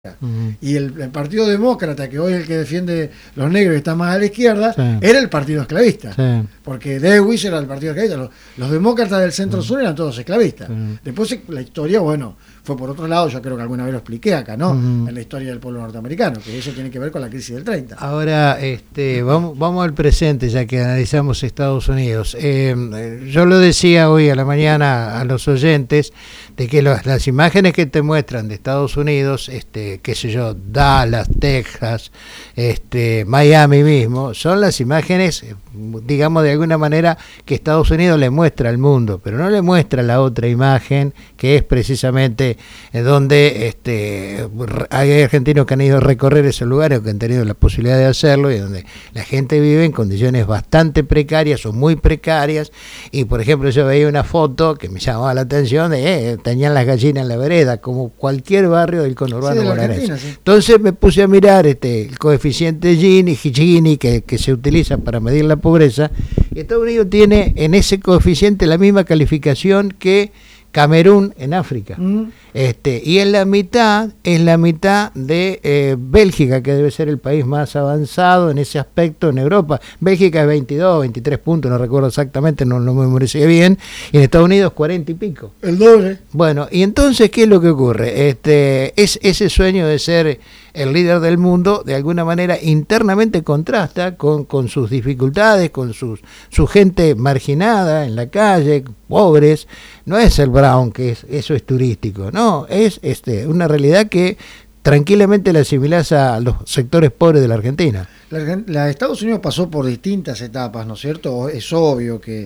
Y el Partido Demócrata, que hoy es el que defiende los negros y está más a la izquierda, sí, era el Partido Esclavista. Sí. Porque Dewey era el Partido Esclavista. Los demócratas del centro-sur eran todos esclavistas. Sí. Después la historia, bueno, fue por otro lado, yo creo que alguna vez lo expliqué acá, ¿no? En la historia del pueblo norteamericano, que eso tiene que ver con la crisis del 30. Ahora, vamos al presente, ya que analizamos Estados Unidos. Yo lo decía hoy a la mañana a los oyentes, de que las imágenes que te muestran de Estados Unidos, qué sé yo, Dallas, Texas, Miami mismo, son las imágenes, digamos de alguna manera, que Estados Unidos le muestra al mundo, pero no le muestra la otra imagen, que es precisamente donde hay argentinos que han ido a recorrer esos lugares, o que han tenido la posibilidad de hacerlo, y donde la gente vive en condiciones bastante precarias o muy precarias. Y por ejemplo, yo veía una foto que me llamaba la atención de tenían las gallinas en la vereda, como cualquier barrio del conurbano bonaerense. Sí. Entonces me puse a mirar el coeficiente Gini que se utiliza para medir la pobreza, y Estados Unidos tiene en ese coeficiente la misma calificación que Camerún en África. Y es la mitad de Bélgica, que debe ser el país más avanzado en ese aspecto en Europa. Bélgica es 22, 23 puntos, no recuerdo exactamente, no me memoricé bien, y en Estados Unidos 40 y pico. El doble. Bueno, y entonces, ¿qué es lo que ocurre? Es ese sueño de ser el líder del mundo, de alguna manera internamente contrasta con sus dificultades, con su gente marginada en la calle, pobres. No es el Brown, que eso es turístico, no, es una realidad que tranquilamente la asimilás a los sectores pobres de la Argentina. La Estados Unidos pasó por distintas etapas, ¿no es cierto? Es obvio que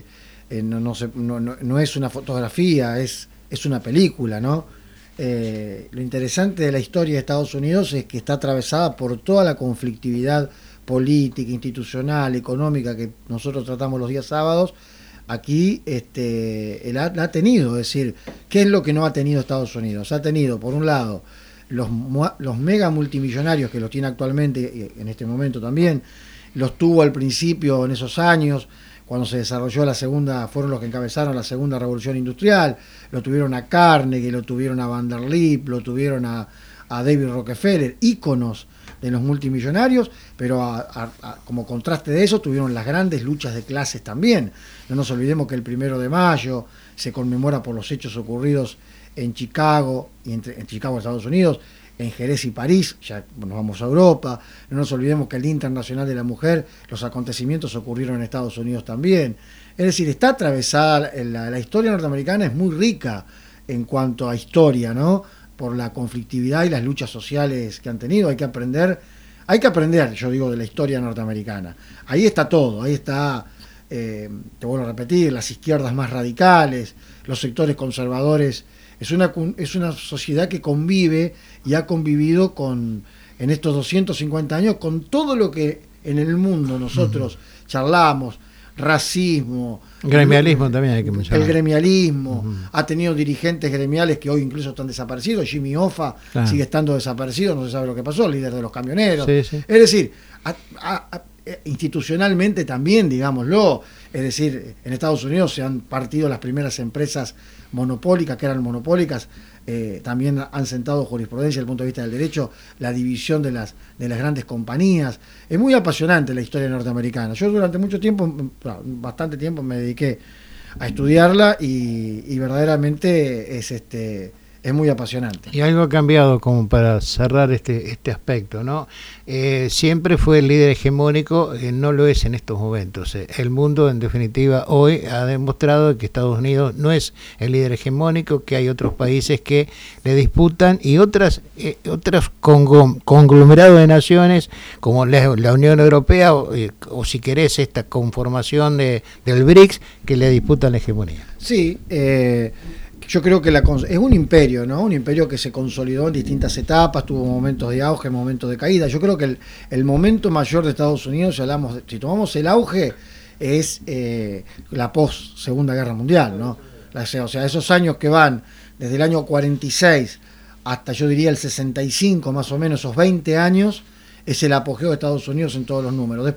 no es una fotografía, es una película, ¿no? Lo interesante de la historia de Estados Unidos es que está atravesada por toda la conflictividad política, institucional, económica que nosotros tratamos los días sábados. Aquí la ha tenido, es decir, ¿qué es lo que no ha tenido Estados Unidos? Ha tenido, por un lado, los mega multimillonarios que los tiene actualmente, y en este momento también, los tuvo al principio en esos años, cuando se desarrolló fueron los que encabezaron la segunda revolución industrial, lo tuvieron a Carnegie, lo tuvieron a Vanderlip, lo tuvieron a David Rockefeller, íconos de los multimillonarios, pero como contraste de eso tuvieron las grandes luchas de clases también. No nos olvidemos que el 1 de mayo se conmemora por los hechos ocurridos en Chicago, en Chicago, Estados Unidos, en Jerez y París, ya nos vamos a Europa. No nos olvidemos que el Día Internacional de la Mujer, los acontecimientos ocurrieron en Estados Unidos también. Es decir, está atravesada, la historia norteamericana es muy rica en cuanto a historia, ¿no? Por la conflictividad y las luchas sociales que han tenido. Hay que aprender, yo digo, de la historia norteamericana. Ahí está todo, ahí está, te vuelvo a repetir, las izquierdas más radicales, los sectores conservadores. Es una sociedad que convive y ha convivido en estos 250 años con todo lo que en el mundo nosotros charlamos. Racismo, gremialismo también hay que mencionar. El gremialismo, ha tenido dirigentes gremiales que hoy incluso están desaparecidos. Jimmy Hoffa sigue estando desaparecido, no se sabe lo que pasó, el líder de los camioneros. Sí. Es decir, institucionalmente también, digámoslo, es decir, en Estados Unidos se han partido las primeras empresas monopólicas, que eran monopólicas, también han sentado jurisprudencia desde el punto de vista del derecho, la división de las grandes compañías. Es muy apasionante la historia norteamericana. Yo durante bastante tiempo me dediqué a estudiarla y verdaderamente es muy apasionante. Y algo ha cambiado, como para cerrar este aspecto, ¿no? Siempre fue el líder hegemónico, no lo es en estos momentos. El mundo, en definitiva, hoy ha demostrado que Estados Unidos no es el líder hegemónico, que hay otros países que le disputan, y otros conglomerados de naciones, como la Unión Europea, o si querés, esta conformación del BRICS, que le disputan la hegemonía. Sí, yo creo que es un imperio, ¿no? Un imperio que se consolidó en distintas etapas, tuvo momentos de auge, momentos de caída. Yo creo que el momento mayor de Estados Unidos, si tomamos el auge, es la post-Segunda Guerra Mundial, ¿no? O sea, esos años que van desde el año 46 hasta, yo diría, el 65, más o menos, esos 20 años, es el apogeo de Estados Unidos en todos los números.